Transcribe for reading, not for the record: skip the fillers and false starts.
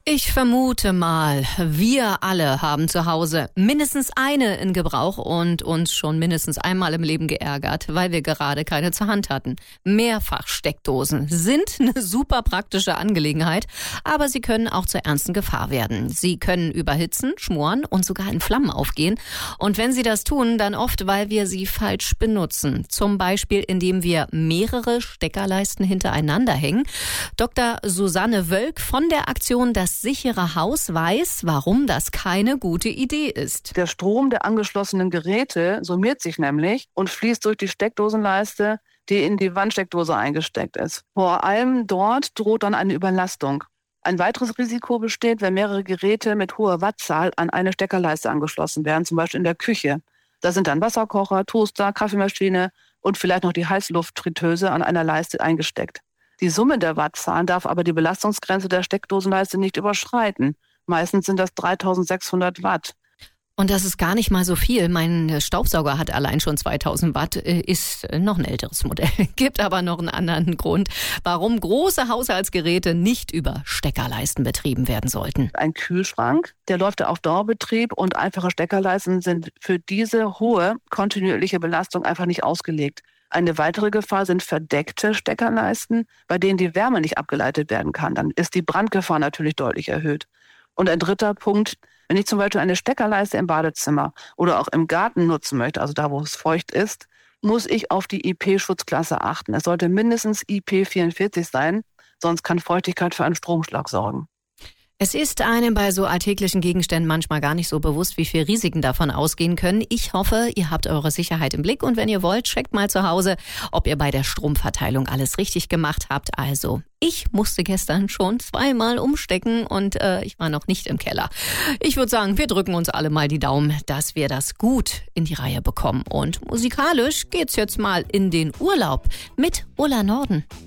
Ich vermute mal, wir alle haben zu Hause mindestens eine in Gebrauch und uns schon mindestens einmal im Leben geärgert, weil wir gerade keine zur Hand hatten. Mehrfachsteckdosen sind eine super praktische Angelegenheit, aber sie können auch zur ernsten Gefahr werden. Sie können überhitzen, schmoren und sogar in Flammen aufgehen. Und wenn sie das tun, dann oft, weil wir sie falsch benutzen. Zum Beispiel, indem wir mehrere Steckerleisten hintereinander hängen. Dr. Susanne Wölk von der Aktion Das sichere Haus weiß, warum das keine gute Idee ist. Der Strom der angeschlossenen Geräte summiert sich nämlich und fließt durch die Steckdosenleiste, die in die Wandsteckdose eingesteckt ist. Vor allem dort droht dann eine Überlastung. Ein weiteres Risiko besteht, wenn mehrere Geräte mit hoher Wattzahl an eine Steckerleiste angeschlossen werden, zum Beispiel in der Küche. Da sind dann Wasserkocher, Toaster, Kaffeemaschine und vielleicht noch die Heißluftfritteuse an einer Leiste eingesteckt. Die Summe der Wattzahlen darf aber die Belastungsgrenze der Steckdosenleiste nicht überschreiten. Meistens sind das 3600 Watt. Und das ist gar nicht mal so viel. Mein Staubsauger hat allein schon 2000 Watt, ist noch ein älteres Modell. Gibt aber noch einen anderen Grund, warum große Haushaltsgeräte nicht über Steckerleisten betrieben werden sollten. Ein Kühlschrank, der läuft ja auf Dauerbetrieb und einfache Steckerleisten sind für diese hohe kontinuierliche Belastung einfach nicht ausgelegt. Eine weitere Gefahr sind verdeckte Steckerleisten, bei denen die Wärme nicht abgeleitet werden kann. Dann ist die Brandgefahr natürlich deutlich erhöht. Und ein dritter Punkt, wenn ich zum Beispiel eine Steckerleiste im Badezimmer oder auch im Garten nutzen möchte, also da, wo es feucht ist, muss ich auf die IP-Schutzklasse achten. Es sollte mindestens IP44 sein, sonst kann Feuchtigkeit für einen Stromschlag sorgen. Es ist einem bei so alltäglichen Gegenständen manchmal gar nicht so bewusst, wie viele Risiken davon ausgehen können. Ich hoffe, ihr habt eure Sicherheit im Blick und wenn ihr wollt, checkt mal zu Hause, ob ihr bei der Stromverteilung alles richtig gemacht habt. Also, ich musste gestern schon 2-mal umstecken und ich war noch nicht im Keller. Ich würde sagen, wir drücken uns alle mal die Daumen, dass wir das gut in die Reihe bekommen. Und musikalisch geht's jetzt mal in den Urlaub mit Ulla Norden.